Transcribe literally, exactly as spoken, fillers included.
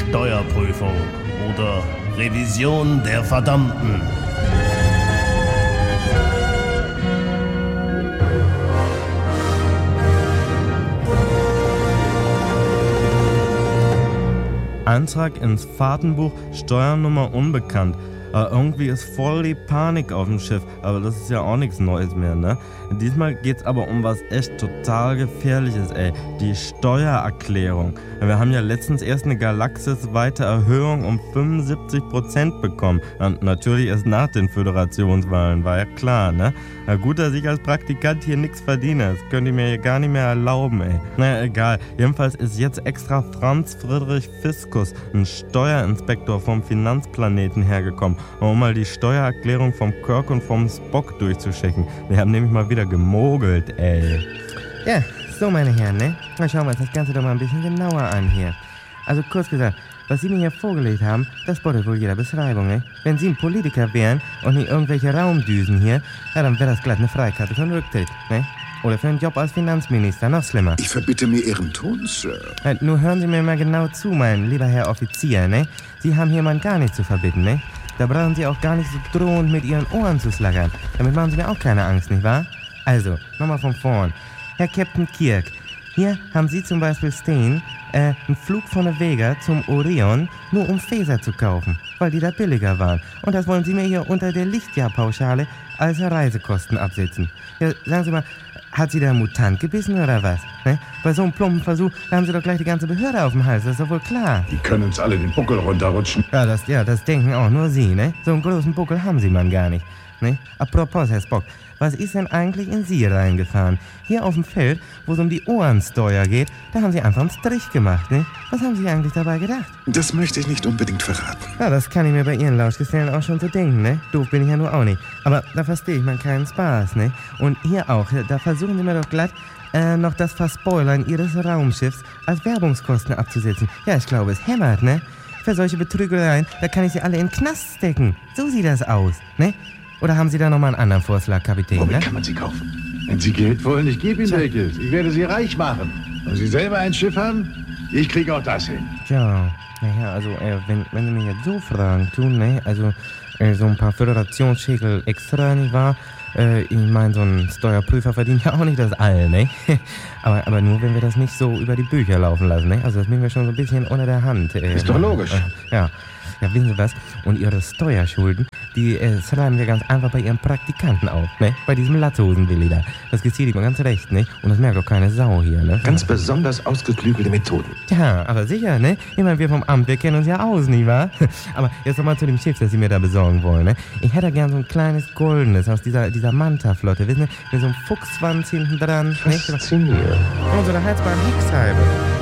Steuerprüfung oder Revision der Verdammten. Eintrag ins Fahrtenbuch, Steuernummer unbekannt. Aber irgendwie ist voll die Panik auf dem Schiff, aber das ist ja auch nichts Neues mehr, ne? Diesmal geht's aber um was echt total Gefährliches, ey. Die Steuererklärung. Wir haben ja letztens erst eine galaxisweite Erhöhung um fünfundsiebzig Prozent bekommen. Und natürlich erst nach den Föderationswahlen, war ja klar, ne? Na gut, dass ich als Praktikant hier nichts verdiene. Das könnt ihr mir hier gar nicht mehr erlauben, ey. Naja, egal. Jedenfalls ist jetzt extra Franz Friedrich Fiskus, ein Steuerinspektor vom Finanzplaneten, hergekommen, um mal die Steuererklärung vom Kirk und vom Spock durchzuchecken. Wir haben nämlich mal wieder gemogelt, ey. Ja, so meine Herren, ne? Mal schauen wir uns das Ganze doch mal ein bisschen genauer an hier. Also kurz gesagt, was Sie mir hier vorgelegt haben, das bottet wohl jeder Beschreibung, ne? Wenn Sie ein Politiker wären und nicht irgendwelche Raumdüsen hier, ja, dann wäre das glatt eine Freikarte für einen Rücktritt, ne? Oder für einen Job als Finanzminister, noch schlimmer. Ich verbitte mir Ihren Ton, Sir. Ja, nur hören Sie mir mal genau zu, mein lieber Herr Offizier, ne? Sie haben hier mal gar nichts zu verbitten, ne? Da brauchen Sie auch gar nicht so drohend mit Ihren Ohren zu schlackern. Damit machen Sie mir auch keine Angst, nicht wahr? Also, nochmal von vorn. Herr Captain Kirk, hier haben Sie zum Beispiel stehen, äh, einen Flug von der Vega zum Orion, nur um Phaser zu kaufen, weil die da billiger waren. Und das wollen Sie mir hier unter der Lichtjahrpauschale als Reisekosten absetzen. Ja, sagen Sie mal, hat Sie da ein Mutant gebissen oder was? Ne? Bei so einem plumpen Versuch, da haben Sie doch gleich die ganze Behörde auf dem Hals, das ist doch wohl klar. Die können uns alle den Buckel runterrutschen. Ja, das, ja, das denken auch nur Sie, ne? So einen großen Buckel haben Sie man gar nicht, ne? Apropos, Herr Spock, was ist denn eigentlich in Sie reingefahren? Hier auf dem Feld, wo es um die Ohrensteuer geht, da haben Sie einfach einen Strich gemacht, ne? Was haben Sie eigentlich dabei gedacht? Das möchte ich nicht unbedingt verraten. Ja, das kann ich mir bei Ihren Lauschgesellen auch schon so denken, ne? Doof bin ich ja nur auch nicht. Aber da verstehe ich mal keinen Spaß, ne? Und hier auch, da versuchen Sie mir doch glatt, äh, noch das Verspoilern Ihres Raumschiffs als Werbungskosten abzusetzen. Ja, ich glaube, es hämmert, ne? Für solche Betrügereien, da kann ich Sie alle in den Knast stecken. So sieht das aus, ne? Oder haben Sie da nochmal einen anderen Vorschlag, Kapitän? Womit ne? kann man sie kaufen? Wenn Sie Geld wollen, ich gebe Ihnen welches. Ich werde Sie reich machen. Und Sie selber ein Schiff haben? Ich kriege auch das hin. Tja, naja, also äh, wenn, wenn Sie mich jetzt so Fragen tun, ne, also äh, so ein paar Föderationsschäkel extra, nicht wahr? Äh, ich meine, so ein Steuerprüfer verdient ja auch nicht das All, ne? aber, aber nur, wenn wir das nicht so über die Bücher laufen lassen, ne? Also das nehmen wir schon so ein bisschen unter der Hand. Äh, Ist doch logisch. Äh, ja. Ja, wissen Sie was? Und Ihre Steuerschulden, die äh, schreiben wir ganz einfach bei Ihren Praktikanten auf, ne? Bei diesem Latzhosen-Willi da. Das geschieht ihm ganz recht, ne? Und das merkt auch keine Sau hier, ne? Ganz besonders ausgeklügelte Methoden. Ja, aber sicher, ne? Ich meine, wir vom Amt, wir kennen uns ja aus, nicht wahr? Aber jetzt nochmal zu dem Schiff, das Sie mir da besorgen wollen, ne? Ich hätte gern so ein kleines goldenes aus dieser, dieser Manta-Flotte, wissen Sie? Mit so einem Fuchsschwanz hinten dran. Faszinierend. Und so einer heizbaren Heckscheibe.